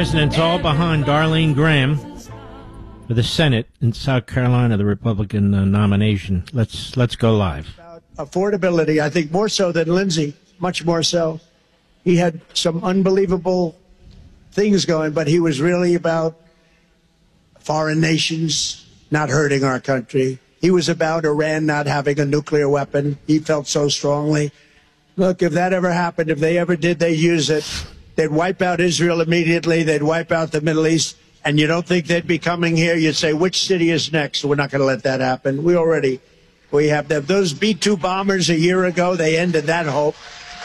president's all behind Darlene Graham for the Senate in South Carolina, the Republican nomination. Let's go live. About affordability, I think more so than Lindsey, much more so. He had some unbelievable things going, but he was really about foreign nations not hurting our country. He was about Iran not having a nuclear weapon. He felt so strongly. Look, if that ever happened, if they ever did, they use it. They'd wipe out Israel immediately. They'd wipe out the Middle East. And you don't think they'd be coming here? You'd say, which city is next? We're not going to let that happen. We have them. Those B-2 bombers a year ago, they ended that hope.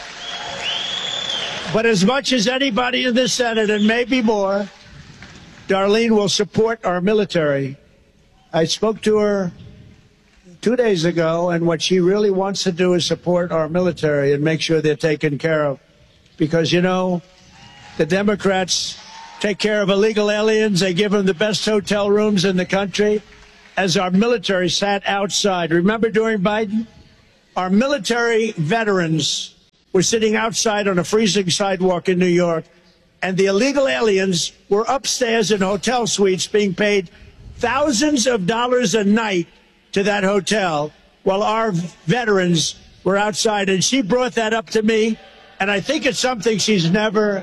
But as much as anybody in the Senate, and maybe more, Darlene will support our military. I spoke to her 2 days ago, and what she really wants to do is support our military and make sure they're taken care of. Because, you know, the Democrats take care of illegal aliens. They give them the best hotel rooms in the country. As our military sat outside, remember during Biden? Our military veterans were sitting outside on a freezing sidewalk in New York, and the illegal aliens were upstairs in hotel suites being paid thousands of dollars a night to that hotel while our veterans were outside. And she brought that up to me, and I think it's something she's never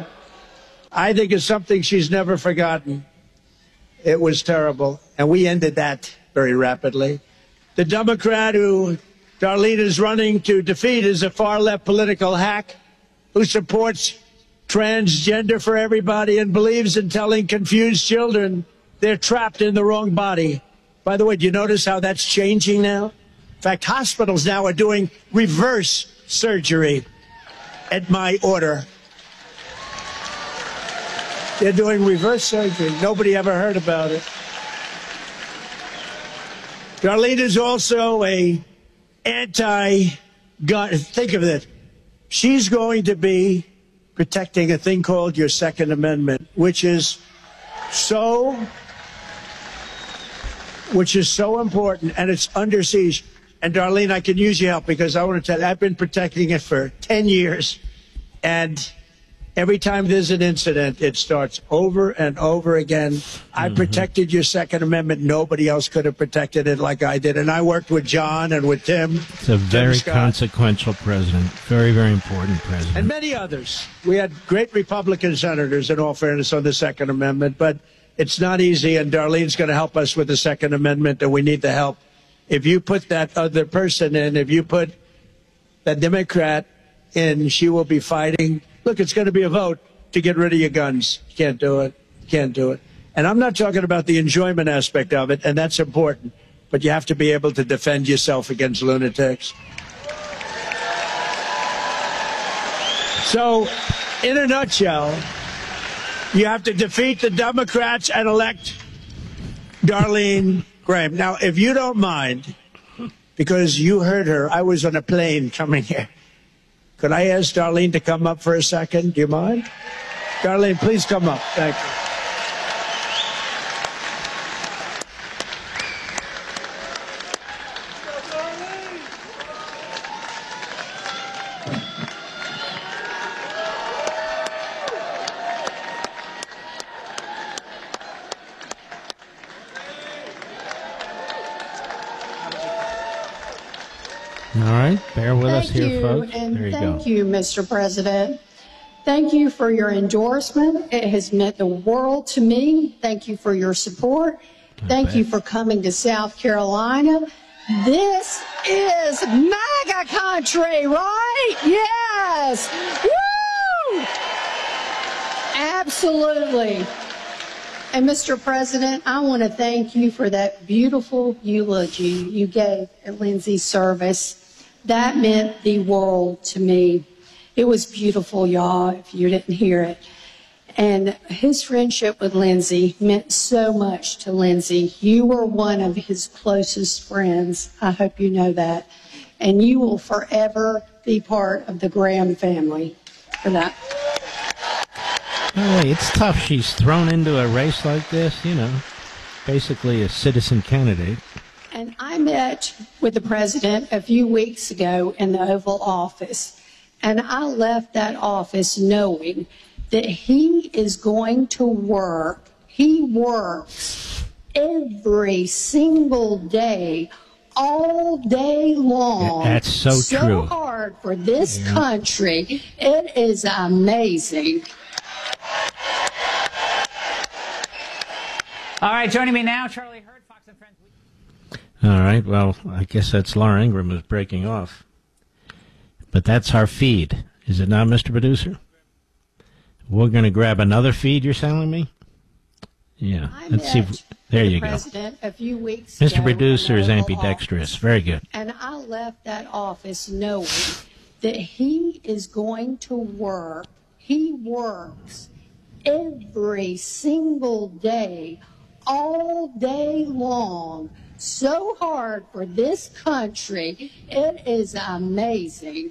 forgotten. It was terrible, and we ended that very rapidly. The Democrat who Darlene is running to defeat is a far-left political hack who supports transgender for everybody and believes in telling confused children they're trapped in the wrong body. By the way, do you notice how that's changing now? In fact, hospitals now are doing reverse surgery at my order. They're doing reverse surgery. Nobody ever heard about it. Darlene is also a anti-gun. Think of it. She's going to be protecting a thing called your Second Amendment, which is so important, and it's under siege. And Darlene, I can use your help because I want to tell you, I've been protecting it for 10 years, and every time there's an incident, it starts over and over again. I protected your Second Amendment. Nobody else could have protected it like I did. And I worked with John and with Tim. It's a very consequential president. Very, very important president. And many others. We had great Republican senators, in all fairness, on the Second Amendment. But it's not easy, and Darlene's going to help us with the Second Amendment, and we need the help. If you put that other person in, if you put that Democrat in, she will be fighting. Look, it's going to be a vote to get rid of your guns. You can't do it. You can't do it. And I'm not talking about the enjoyment aspect of it, and that's important. But you have to be able to defend yourself against lunatics. So, in a nutshell, you have to defeat the Democrats and elect Darlene Graham. Now, if you don't mind, because you heard her, I was on a plane coming here. Could I ask Darlene to come up for a second? Do you mind? Darlene, please come up. Thank you. All right, bear with us here, folks. And there you go. Thank you, Mr. President. Thank you for your endorsement. It has meant the world to me. Thank you for your support. Thank you for coming to South Carolina. This is MAGA country, right? Yes. Woo! Absolutely. And Mr. President, I want to thank you for that beautiful eulogy you gave at Lindsey's service. That meant the world to me. It was beautiful, y'all, if you didn't hear it. And his friendship with Lindsey meant so much to Lindsey. You were one of his closest friends. I hope you know that. And you will forever be part of the Graham family for that. Oh, wait, it's tough. She's thrown into a race like this, you know, basically a citizen candidate. And I met with the president a few weeks ago in the Oval Office, and I left that office knowing that he is going to work. He works every single day, all day long. That's so true. So hard for this country. It is amazing. All right, joining me now, Charlie Hurd, Fox and Friends. All right, well, I guess that's Laura Ingraham is breaking off. But that's our feed. Is it not, Mr. Producer? We're going to grab another feed, you're telling me? Yeah. Let's see. There you go. President a few weeks Mr. ago Producer in is the Oval ambidextrous. Office. Very good. And I left that office knowing that he is going to work. He works every single day, all day long, so hard for this country. It is amazing.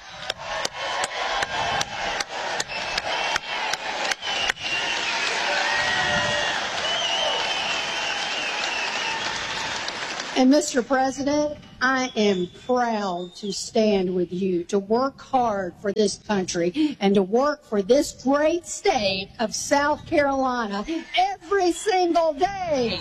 And Mr. President, I am proud to stand with you, to work hard for this country, and to work for this great state of South Carolina every single day.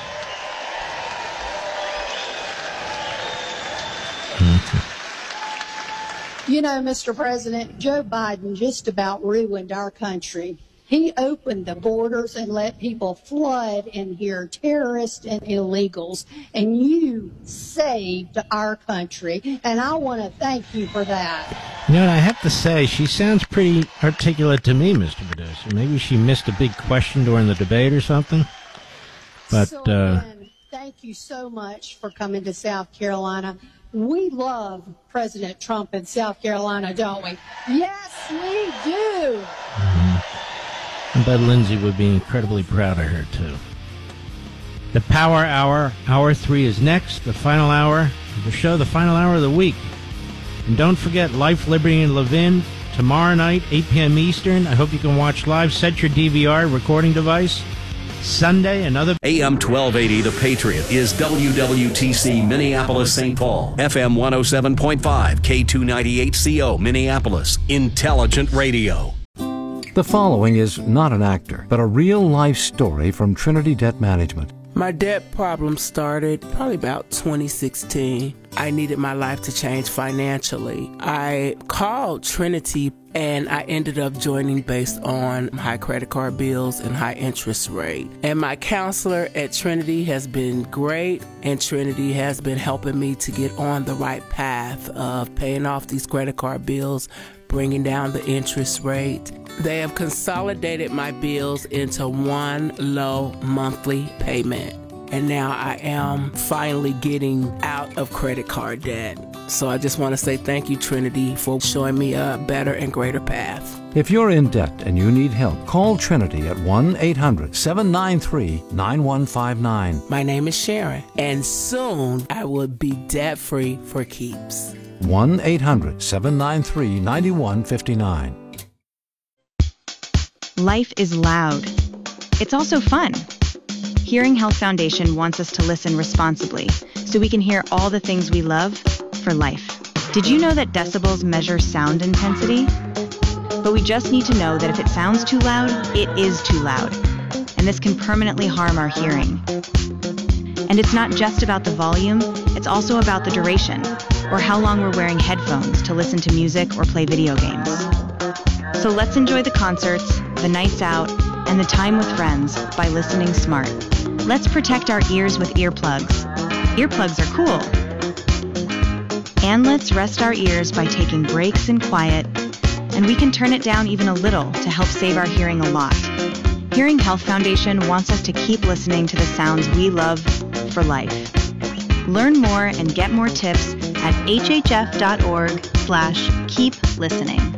You know, Mr. President, Joe Biden just about ruined our country. He opened the borders and let people flood in here, terrorists and illegals, and you saved our country, and I want to thank you for that. You know what, I have to say, she sounds pretty articulate to me, Mr. Producer. Maybe she missed a big question during the debate or something. But, so again, thank you so much for coming to South Carolina. We love President Trump in South Carolina, don't we? Yes, we do. I bet Lindsay would be incredibly proud of her, too. The Power Hour, Hour 3 is next, the final hour of the show, the final hour of the week. And don't forget Life, Liberty, and Levin tomorrow night, 8 p.m. Eastern. I hope you can watch live. Set your DVR recording device. Sunday, another... AM 1280, The Patriot, is WWTC Minneapolis, St. Paul. FM 107.5, K298CO, Minneapolis. Intelligent Radio. The following is not an actor, but a real-life story from Trinity Debt Management. My debt problem started probably about 2016. I needed my life to change financially. I called Trinity and I ended up joining based on high credit card bills and high interest rate. And my counselor at Trinity has been great, and Trinity has been helping me to get on the right path of paying off these credit card bills, bringing down the interest rate. They have consolidated my bills into one low monthly payment. And now I am finally getting out of credit card debt. So I just want to say thank you, Trinity, for showing me a better and greater path. If you're in debt and you need help, call Trinity at 1-800-793-9159. My name is Sharon, and soon I will be debt-free for keeps. 1-800-793-9159. Life is loud. It's also fun. Hearing Health Foundation wants us to listen responsibly so we can hear all the things we love for life. Did you know that decibels measure sound intensity? But we just need to know that if it sounds too loud, it is too loud. And this can permanently harm our hearing. And it's not just about the volume, it's also about the duration, or how long we're wearing headphones to listen to music or play video games. So let's enjoy the concerts, the nights out, and the time with friends by listening smart. Let's protect our ears with earplugs. Earplugs are cool. And let's rest our ears by taking breaks in quiet, and we can turn it down even a little to help save our hearing a lot. Hearing Health Foundation wants us to keep listening to the sounds we love for life. Learn more and get more tips at hhf.org/keep listening.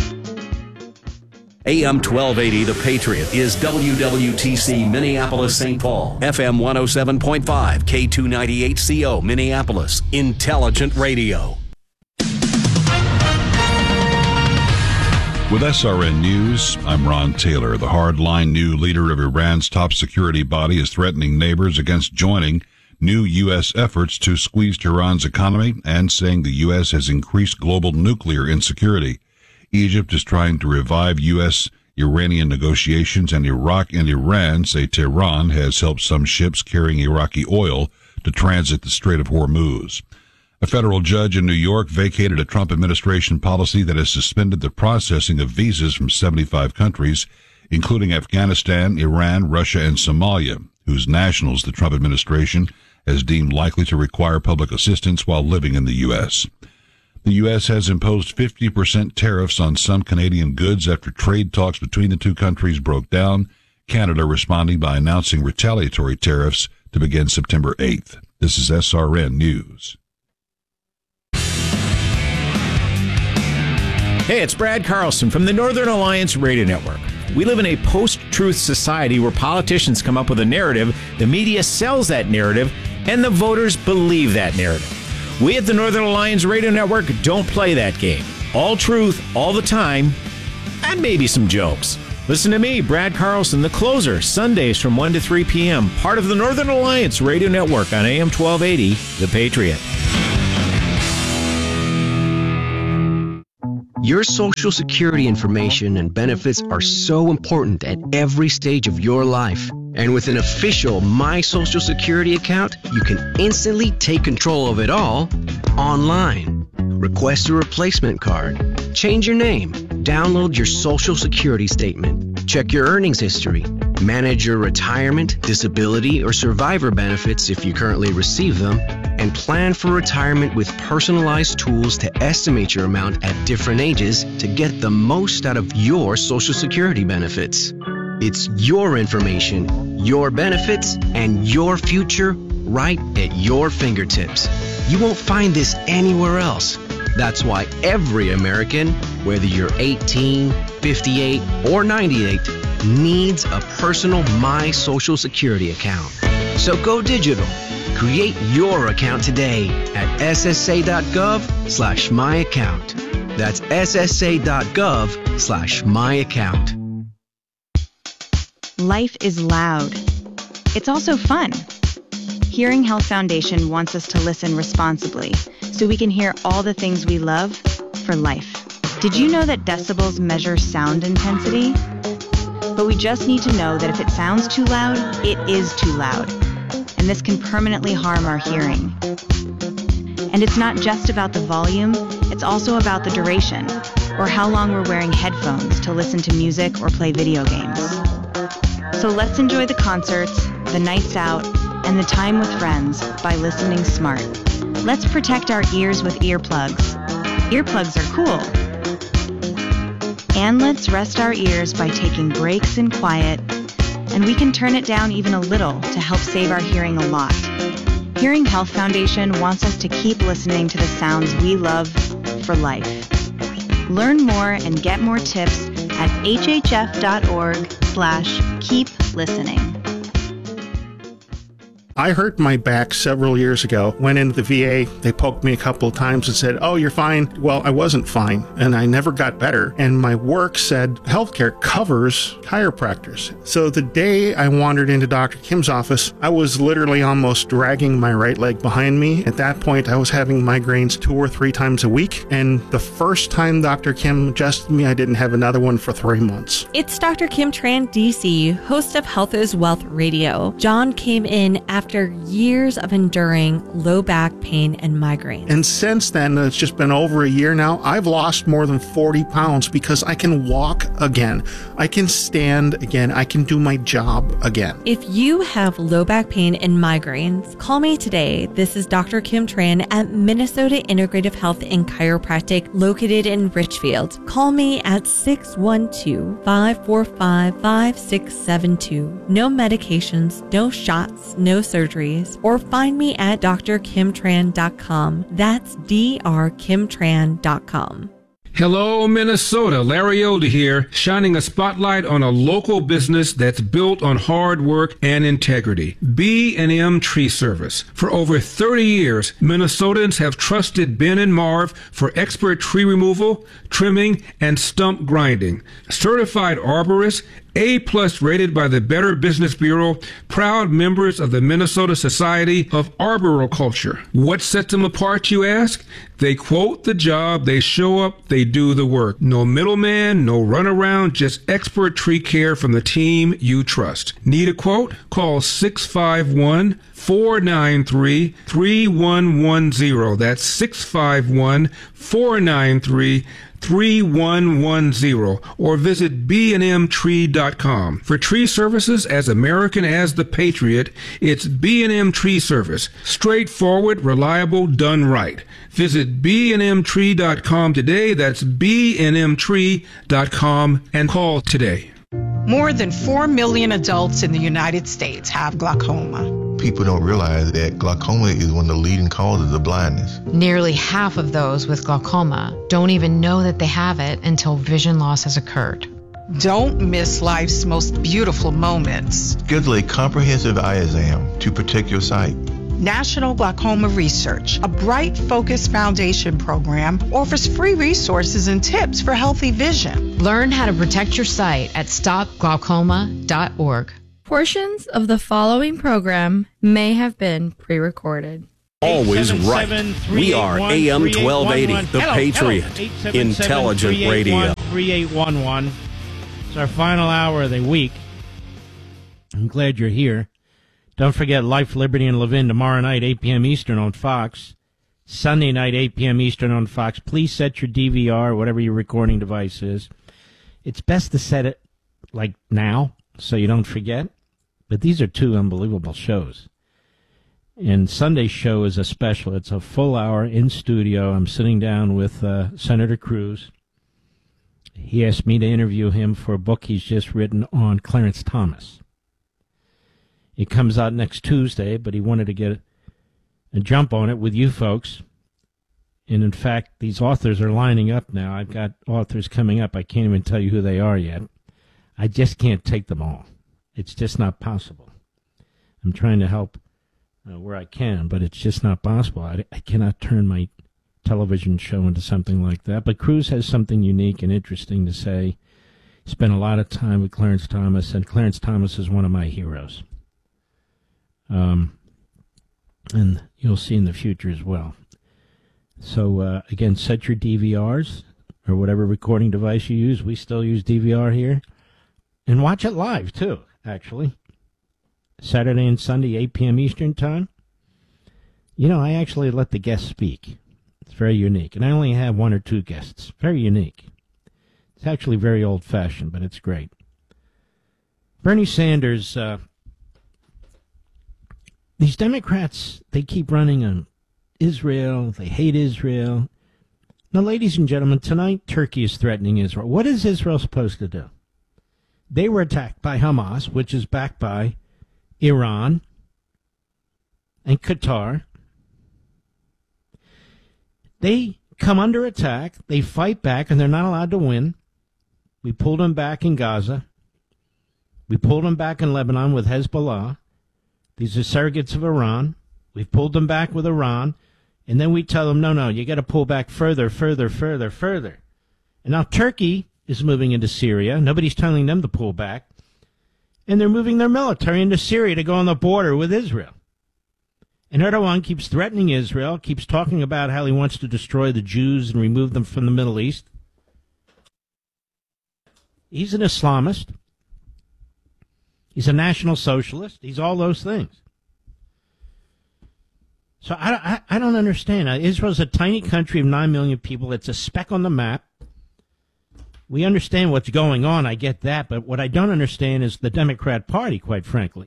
AM 1280, The Patriot, is WWTC Minneapolis, St. Paul. FM 107.5, K298CO, Minneapolis. Intelligent Radio. With SRN News, I'm Ron Taylor. The hardline new leader of Iran's top security body is threatening neighbors against joining new U.S. efforts to squeeze Tehran's economy and saying the U.S. has increased global nuclear insecurity. Egypt is trying to revive U.S. Iranian negotiations, and Iraq and Iran say Tehran has helped some ships carrying Iraqi oil to transit the Strait of Hormuz. A federal judge in New York vacated a Trump administration policy that has suspended the processing of visas from 75 countries, including Afghanistan, Iran, Russia, and Somalia, whose nationals the Trump administration has deemed likely to require public assistance while living in the U.S. The U.S. has imposed 50% tariffs on some Canadian goods after trade talks between the two countries broke down, Canada responding by announcing retaliatory tariffs to begin September 8th. This is SRN News. Hey, it's Brad Carlson from the Northern Alliance Radio Network. We live in a post-truth society where politicians come up with a narrative, the media sells that narrative, and the voters believe that narrative. We at the Northern Alliance Radio Network don't play that game. All truth, all the time, and maybe some jokes. Listen to me, Brad Carlson, the closer, Sundays from 1 to 3 p.m., part of the Northern Alliance Radio Network on AM 1280, The Patriot. Your Social Security information and benefits are so important at every stage of your life. And with an official My Social Security account, you can instantly take control of it all online. Request a replacement card, change your name, download your Social Security statement, check your earnings history, manage your retirement, disability, or survivor benefits if you currently receive them, and plan for retirement with personalized tools to estimate your amount at different ages to get the most out of your Social Security benefits. It's your information, your benefits, and your future right at your fingertips. You won't find this anywhere else. That's why every American, whether you're 18, 58, or 98, needs a personal My Social Security account. So go digital. Create your account today at ssa.gov/myaccount. That's ssa.gov/myaccount. Life is loud. It's also fun. Hearing Health Foundation wants us to listen responsibly so we can hear all the things we love for life. Did you know that decibels measure sound intensity? But we just need to know that if it sounds too loud, it is too loud. And this can permanently harm our hearing. And it's not just about the volume, it's also about the duration, or how long we're wearing headphones to listen to music or play video games. So let's enjoy the concerts, the nights out, and the time with friends by listening smart. Let's protect our ears with earplugs. Earplugs are cool. And let's rest our ears by taking breaks in quiet, and we can turn it down even a little to help save our hearing a lot. Hearing Health Foundation wants us to keep listening to the sounds we love for life. Learn more and get more tips at hhf.org/keep-listening. I hurt my back several years ago. Went into the VA. They poked me a couple of times and said, "Oh, you're fine." Well, I wasn't fine, and I never got better. And my work said healthcare covers chiropractors. So the day I wandered into Dr. Kim's office, I was literally almost dragging my right leg behind me. At that point, I was having migraines 2 or 3 times a week. And the first time Dr. Kim adjusted me, I didn't have another one for 3 months. It's Dr. Kim Tran, DC, host of Health is Wealth Radio. John came in after years of enduring low back pain and migraine. And since then, it's just been over a year now, I've lost more than 40 pounds because I can walk again. I can stand again. I can do my job again. If you have low back pain and migraines, call me today. This is Dr. Kim Tran at Minnesota Integrative Health and Chiropractic located in Richfield. Call me at 612-545-5672. No medications, no shots, no surgeries, or find me at drkimtran.com. That's drkimtran.com. Hello, Minnesota. Larry Elder here, shining a spotlight on a local business that's built on hard work and integrity. B&M Tree Service. For over 30 years, Minnesotans have trusted Ben and Marv for expert tree removal, trimming, and stump grinding. Certified arborists, A+ rated by the Better Business Bureau, proud members of the Minnesota Society of Arboriculture. What sets them apart, you ask? They quote the job, they show up, they do the work. No middleman, no runaround, just expert tree care from the team you trust. Need a quote? Call 651-493-3110. That's 651-493-3110, or visit bnmtree.com. For tree services as American as the Patriot, it's B&M Tree Service. Straightforward, reliable, done right. Visit bnmtree.com today. That's bnmtree.com, and call today. More than 4 million adults in the United States have glaucoma. People don't realize that glaucoma is one of the leading causes of blindness. Nearly half of those with glaucoma don't even know that they have it until vision loss has occurred. Don't miss life's most beautiful moments. Schedule a comprehensive eye exam to protect your sight. National Glaucoma Research, a Bright Focus Foundation program, offers free resources and tips for healthy vision. Learn how to protect your sight at stopglaucoma.org. Portions of the following program may have been pre-recorded. Always right. We are AM 1280, The Patriot, intelligent radio. 3811. It's our final hour of the week. I'm glad you're here. Don't forget Life, Liberty, and Levin tomorrow night, 8 p.m. Eastern on Fox. Sunday night, 8 p.m. Eastern on Fox. Please set your DVR, whatever your recording device is. It's best to set it like now so you don't forget. But these are two unbelievable shows. And Sunday's show is a special. It's a full hour in studio. I'm sitting down with Senator Cruz. He asked me to interview him for a book he's just written on Clarence Thomas. It comes out next Tuesday, but he wanted to get a jump on it with you folks. And in fact, these authors are lining up now. I've got authors coming up. I can't even tell you who they are yet. I just can't take them all. It's just not possible. I'm trying to help where I can, but it's just not possible. I cannot turn my television show into something like that. But Cruz has something unique and interesting to say. Spent a lot of time with Clarence Thomas, and Clarence Thomas is one of my heroes. And you'll see in the future as well. So, again, set your DVRs or whatever recording device you use. We still use DVR here. And watch it live, too, actually. Saturday and Sunday, 8 p.m. Eastern Time. You know, I actually let the guests speak. It's very unique. And I only have one or two guests. Very unique. It's actually very old-fashioned, but it's great. Bernie Sanders... These Democrats, they keep running on Israel. They hate Israel. Now, ladies and gentlemen, tonight Turkey is threatening Israel. What is Israel supposed to do? They were attacked by Hamas, which is backed by Iran and Qatar. They come under attack. They fight back, and they're not allowed to win. We pulled them back in Gaza. We pulled them back in Lebanon with Hezbollah. These are surrogates of Iran. We've pulled them back with Iran. And then we tell them, no, you got to pull back further. And now Turkey is moving into Syria. Nobody's telling them to pull back. And they're moving their military into Syria to go on the border with Israel. And Erdogan keeps threatening Israel, keeps talking about how he wants to destroy the Jews and remove them from the Middle East. He's an Islamist. He's a National Socialist. He's all those things. So I don't understand. Israel's a tiny country of 9 million people. It's a speck on the map. We understand what's going on. I get that. But what I don't understand is the Democrat Party, quite frankly.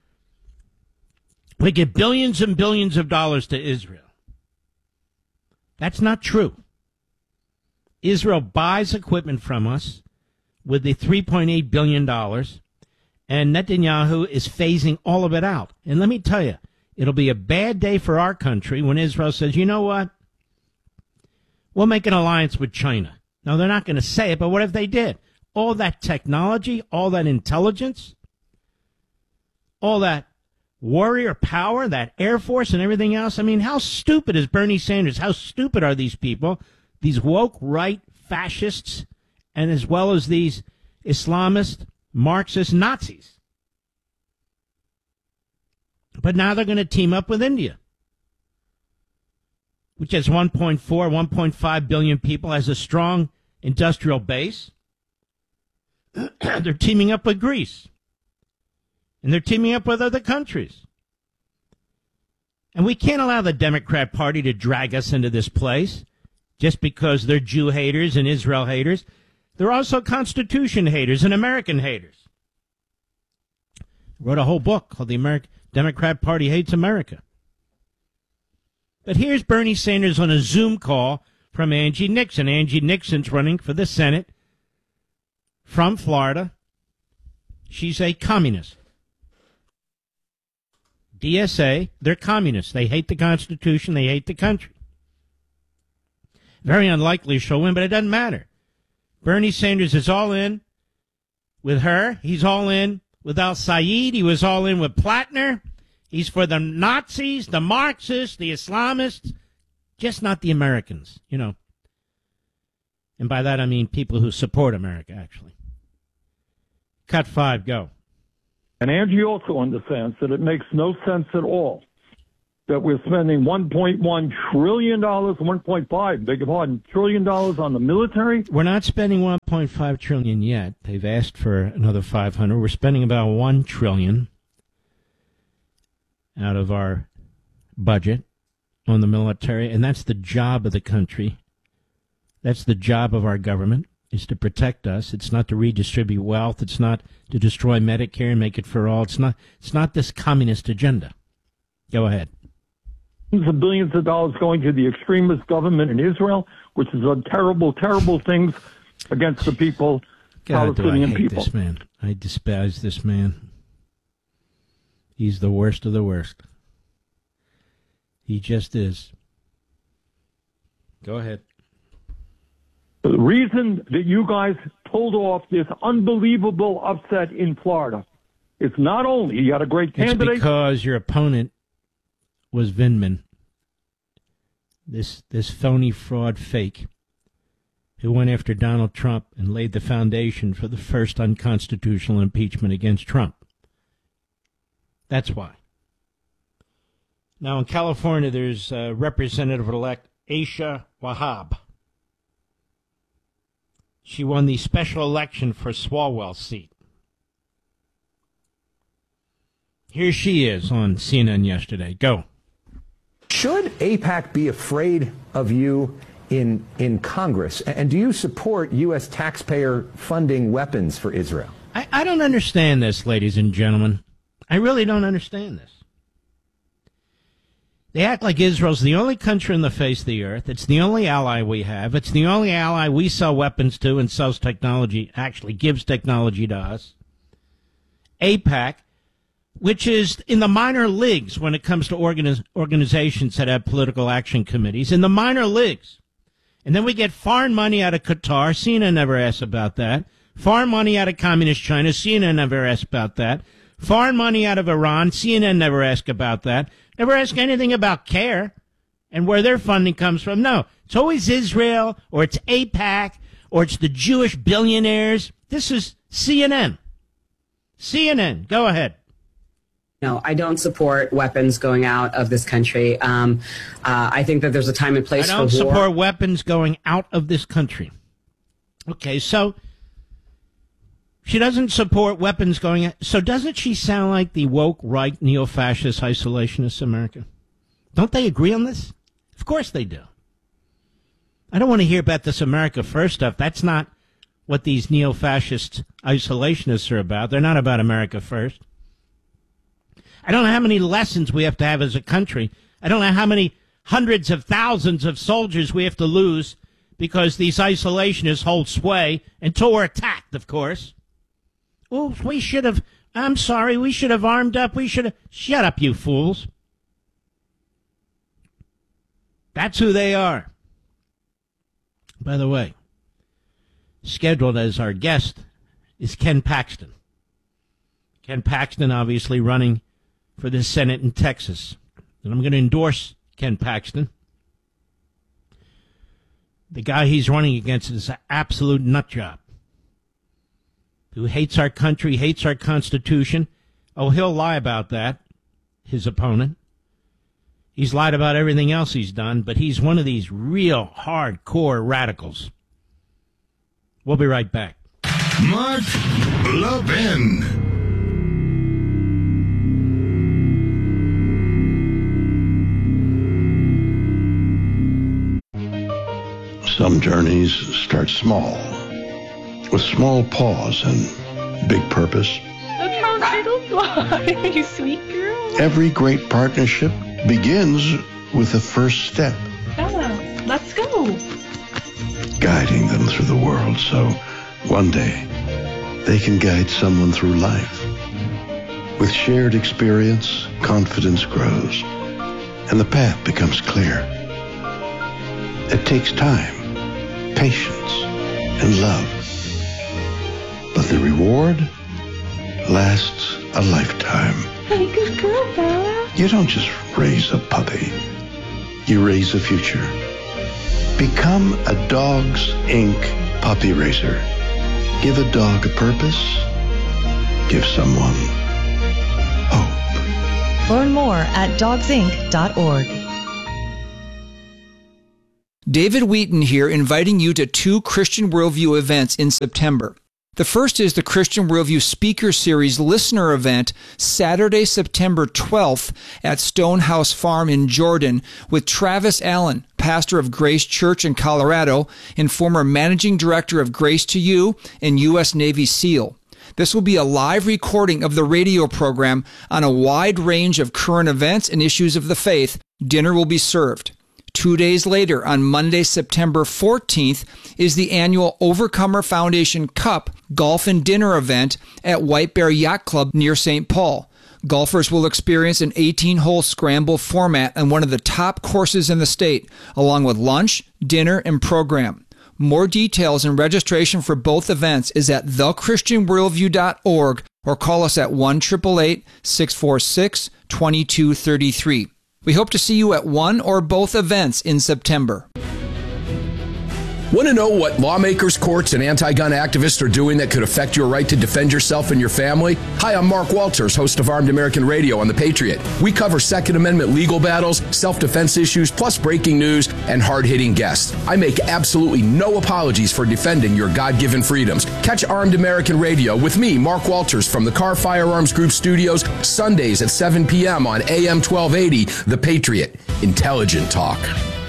We give billions and billions of dollars to Israel. That's not true. Israel buys equipment from us with the $3.8 billion. And Netanyahu is phasing all of it out. And let me tell you, it'll be a bad day for our country when Israel says, you know what? We'll make an alliance with China. Now, they're not going to say it, but what if they did? All that technology, all that intelligence, all that warrior power, that Air Force and everything else. I mean, how stupid is Bernie Sanders? How stupid are these people, these woke right fascists, and as well as these Islamists? Marxist Nazis. But now they're going to team up with India, which has 1.5 billion people, has a strong industrial base. They're teaming up with Greece. And they're teaming up with other countries. And we can't allow the Democrat Party to drag us into this place just because they're Jew haters and Israel haters. They're also Constitution haters and American haters. I wrote a whole book called The Democrat Party Hates America. But here's Bernie Sanders on a Zoom call from Angie Nixon. Angie Nixon's running for the Senate from Florida. She's a communist. DSA, they're communists. They hate the Constitution. They hate the country. Very unlikely she'll win, but it doesn't matter. Bernie Sanders is all in with her. He's all in with al-Sayed. He was all in with Platner. He's for the Nazis, the Marxists, the Islamists, just not the Americans, you know. And by that I mean people who support America, actually. Cut 5, go. And Angie also understands that it makes no sense at all that we're spending $1.1 trillion, 1.5, beg your pardon, trillion dollars on the military. We're not spending 1.5 trillion yet. They've asked for another 500. We're spending about 1 trillion out of our budget on the military, and that's the job of the country. That's the job of our government, is to protect us. It's not to redistribute wealth. It's not to destroy Medicare and make it for all. It's not this communist agenda. Go ahead. Of billions of dollars going to the extremist government in Israel, which is a terrible, terrible things against the people, God, Palestinian do I hate people. This man. I despise this man. He's the worst of the worst. He just is. Go ahead. The reason that you guys pulled off this unbelievable upset in Florida is not only you got a great candidate. It's because your opponent was Vindman, this phony fraud fake who went after Donald Trump and laid the foundation for the first unconstitutional impeachment against Trump. That's why. Now in California, there's Representative-elect Aisha Wahab. She won the special election for Swalwell's seat. Here she is on CNN yesterday. Go. Should AIPAC be afraid of you in Congress? And do you support U.S. taxpayer funding weapons for Israel? I don't understand this, ladies and gentlemen. I really don't understand this. They act like Israel's the only country on the face of the earth. It's the only ally we have. It's the only ally we sell weapons to and sells technology, actually gives technology to us. AIPAC, which is in the minor leagues when it comes to organizations that have political action committees, in the minor leagues. And then we get foreign money out of Qatar. CNN never asks about that. Foreign money out of Communist China. CNN never asks about that. Foreign money out of Iran. CNN never asks about that. Never ask anything about CARE and where their funding comes from. No, it's always Israel, or it's AIPAC, or it's the Jewish billionaires. This is CNN. CNN, go ahead. No, I don't support weapons going out of this country. I think that there's a time and place for war. I don't support weapons going out of this country. Okay, so she doesn't support weapons going out. So doesn't she sound like the woke, right, neo-fascist, isolationists in America? Don't they agree on this? Of course they do. I don't want to hear about this America First stuff. That's not what these neo-fascist isolationists are about. They're not about America First. I don't know how many lessons we have to have as a country. I don't know how many hundreds of thousands of soldiers we have to lose because these isolationists hold sway until we're attacked, of course. Oh, we should have armed up. Shut up, you fools. That's who they are. By the way, scheduled as our guest is Ken Paxton. Ken Paxton obviously running for the Senate in Texas. And I'm going to endorse Ken Paxton. The guy he's running against is an absolute nut job. who hates our country, hates our Constitution. Oh, he'll lie about that, his opponent. He's lied about everything else he's done, but he's one of these real hardcore radicals. We'll be right back. Mark Levin. Some journeys start small, with small pause and big purpose. Look how little fly, you sweet girl. Every great partnership begins with the first step. Bella, let's go. Guiding them through the world so one day they can guide someone through life. With shared experience, confidence grows, and the path becomes clear. It takes time, patience, and love. But the reward lasts a lifetime. Hey, good girl, Bella. You don't just raise a puppy. You raise a future. Become a Dogs Inc. puppy raiser. Give a dog a purpose. Give someone hope. Learn more at dogsinc.org. David Wheaton here, inviting you to 2 Christian Worldview events in September. The first is the Christian Worldview Speaker Series Listener Event, Saturday, September 12th at Stonehouse Farm in Jordan with Travis Allen, pastor of Grace Church in Colorado and former managing director of Grace to You and U.S. Navy SEAL. This will be a live recording of the radio program on a wide range of current events and issues of the faith. Dinner will be served. 2 days later, on Monday, September 14th, is the annual Overcomer Foundation Cup Golf and Dinner event at White Bear Yacht Club near St. Paul. Golfers will experience an 18-hole scramble format on one of the top courses in the state, along with lunch, dinner, and program. More details and registration for both events is at thechristianworldview.org or call us at 1-888-646-2233. We hope to see you at one or both events in September. Want to know what lawmakers, courts, and anti-gun activists are doing that could affect your right to defend yourself and your family? Hi, I'm Mark Walters, host of Armed American Radio on The Patriot. We cover Second Amendment legal battles, self-defense issues, plus breaking news and hard-hitting guests. I make absolutely no apologies for defending your God-given freedoms. Catch Armed American Radio with me, Mark Walters, from the Car Firearms Group studios, Sundays at 7 p.m. on AM 1280, The Patriot. Intelligent talk.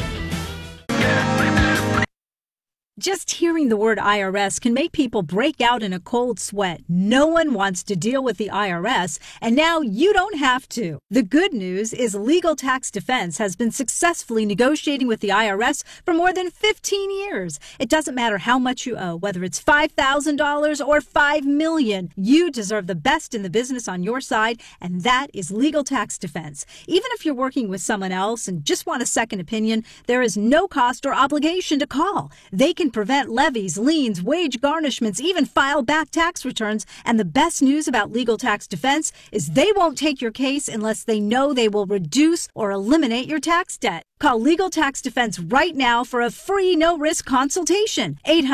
Just hearing the word IRS can make people break out in a cold sweat. No one wants to deal with the IRS, and now you don't have to. The good news is Legal Tax Defense has been successfully negotiating with the IRS for more than 15 years. It doesn't matter how much you owe, whether it's $5,000 or $5 million. You deserve the best in the business on your side, and that is Legal Tax Defense. Even if you're working with someone else and just want a second opinion, there is no cost or obligation to call. They can prevent levies, liens, wage garnishments, even file back tax returns. And the best news about Legal Tax Defense is they won't take your case unless they know they will reduce or eliminate your tax debt. Call Legal Tax Defense right now for a free no-risk consultation.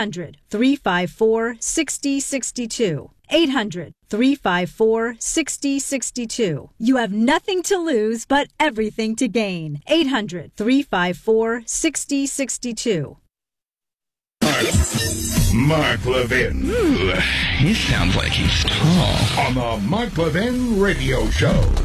800-354-6062. 800-354-6062. You have nothing to lose but everything to gain. 800-354-6062. Mark Levin. Ooh, he sounds like he's tall. On the Mark Levin Radio Show.